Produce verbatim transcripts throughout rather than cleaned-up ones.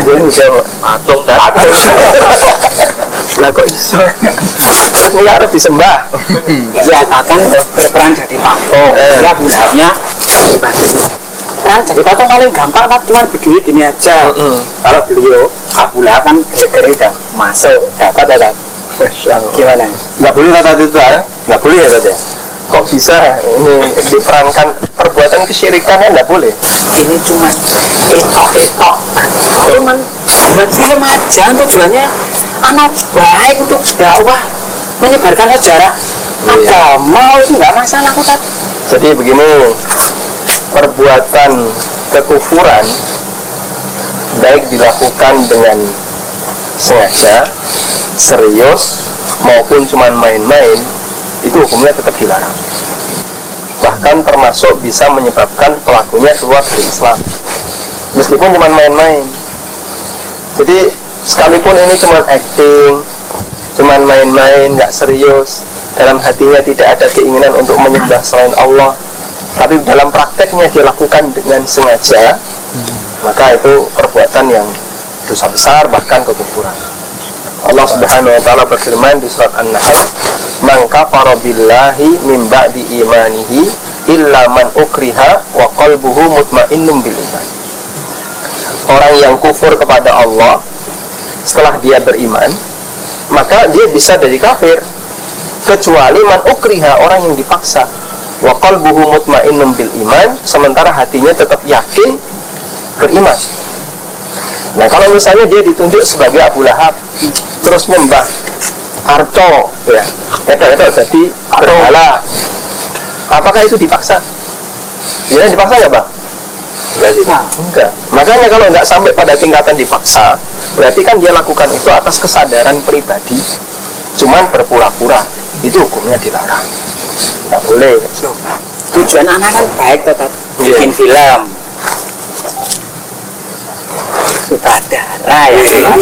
Ini bisa patung patung. Lah kok iso? Terus mulai harus disembah. Ya Kakang berperan jadi patung. Ya bilangnya kan jadi patung paling gampang kan cuma begini gini aja. Kalau beliau Abu Lahab kan gara-gara udah masuk dapat ada. Gimana? Nggak boleh kata itu ya? Nggak boleh ya kata. Kok bisa ini diperankan perbuatan kesyirikan kan nggak boleh? Ini cuma etok-etok, cuman buat film aja, tujuannya anak baik untuk dakwah, menyebarkan sejarah agama itu nggak masalah kok. Jadi begini, perbuatan kekufuran baik dilakukan dengan sengaja, serius maupun cuman main-main, itu hukumnya tetap dilarang. Bahkan termasuk bisa menyebabkan pelakunya keluar dari Islam meskipun cuma main-main. Jadi sekalipun ini cuma acting, cuma main-main, nggak serius, dalam hatinya tidak ada keinginan untuk menyembah selain Allah, tapi dalam prakteknya dilakukan dengan sengaja, maka itu perbuatan yang dosa besar, bahkan kekufuran. Allah Subhanahu wa taala berfirman di surat An-Nahl, "Man kafara billahi min ba'di imanihi illa man ukriha wa qalbuhu mutmainnun bil iman." Orang yang kufur kepada Allah setelah dia beriman, maka dia bisa jadi kafir, kecuali man ukriha, orang yang dipaksa, wa qalbuhu mutmainnun bil iman, sementara hatinya tetap yakin beriman. Nah, kalau misalnya dia ditunjuk sebagai Abu Lahab, terus nyembah Arco, ya, itu jadi berhala, apakah itu dipaksa? Ya, dipaksa nggak, Bang? Enggak sih, enggak. Makanya kalau nggak sampai pada tingkatan dipaksa, berarti kan dia lakukan itu atas kesadaran pribadi, cuman berpura-pura, itu hukumnya dilarang, nggak boleh. Tujuan anak kan baik tetap bikin film. Sutradara ya.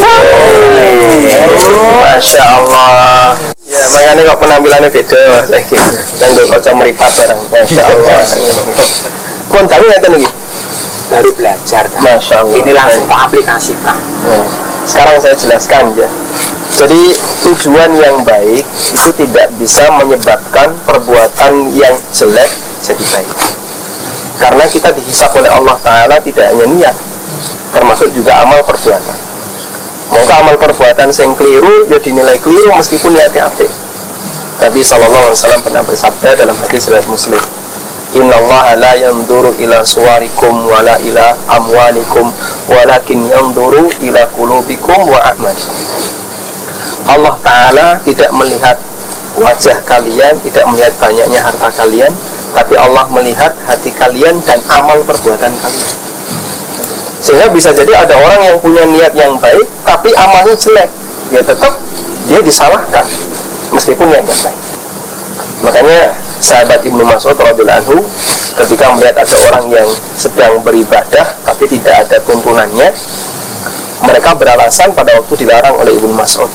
Masya Allah. Ya, makanya kok penampilannya beda, saya kira. Dan kok kocok meripat barang. Masya Allah. Kon tahu nggak lagi? Baru belajar. Masya Allah. Ini langsung ke aplikasikan. Nah, sekarang saya jelaskan ya. Jadi tujuan yang baik itu tidak bisa menyebabkan perbuatan yang jelek jadi baik. Karena kita dihisab oleh Allah Ta'ala tidak hanya niat, termasuk juga amal perbuatan. Maka amal perbuatan yang keliru ya dinilai keliru meskipun niatnya apik. Nabi sallallahu alaihi wasallam pernah bersabda dalam hadis riwayat Muslim, "Innallaha la yanzuru ila suwarikum wala ila amwalikum walakin yanzuru ila qulubikum wa a'malikum." Allah Ta'ala tidak melihat wajah kalian, tidak melihat banyaknya harta kalian, tapi Allah melihat hati kalian dan amal perbuatan kalian. Sehingga bisa jadi ada orang yang punya niat yang baik tapi amalnya jelek, ya tetap dia disalahkan meskipun niatnya baik. Makanya sahabat Ibnu Mas'ud radhiyallahu anhu ketika melihat ada orang yang sedang beribadah tapi tidak ada tuntunannya, mereka beralasan pada waktu dilarang oleh Ibnu Mas'ud,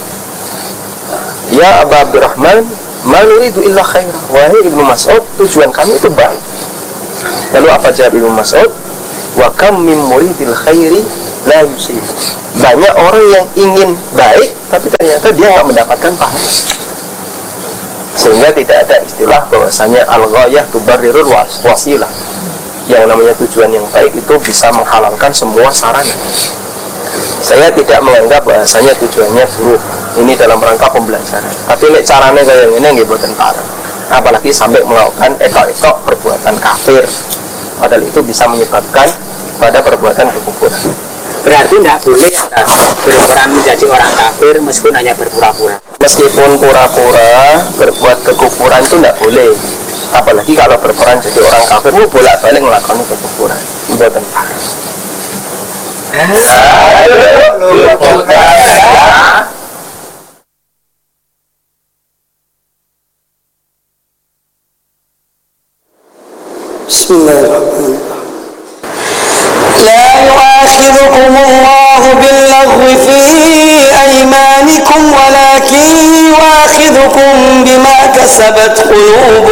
"Ya Aba Abdurrahman, ma nuridu illa khair." Wahai Ibnu Mas'ud, tujuan kami itu baik. Lalu apa jawab Ibnu Mas'ud? "Wa kam min muridil khairi la yusib." Banyak orang yang ingin baik tapi ternyata dia nggak mendapatkan pahala. Sehingga tidak ada istilah bahwasanya al-ghayah tubarrirul wasilah. Yang namanya tujuan yang baik itu bisa menghalalkan semua sarana. Saya tidak menganggap bahwasanya tujuannya buruk. Ini dalam rangka pembelajaran. Tapi nek caranya kayak ini nggih boten parah. Apalagi sampai melakukan etok-etok perbuatan kafir. Padahal itu bisa menyebabkan pada perbuatan kekufuran. Berarti tidak boleh berperan menjadi orang kafir meskipun hanya berpura-pura. Meskipun pura-pura berbuat kekufuran itu tidak boleh. Apalagi kalau berperan jadi orang kafir itu bolak-balik melakukan kekufuran. Boten parah. Bismillahirrahmanirrahim. La yu'akhidhukum Allah bil-laghwi fi aymanikum walakin yu'akhidhukum bima kasabat qulubukum.